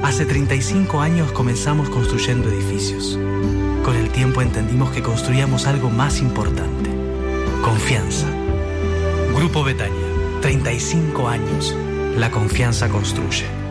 Hace 35 años comenzamos construyendo edificios. Con el tiempo entendimos que construíamos algo más importante: confianza. Grupo Betania, 35 años. La confianza construye.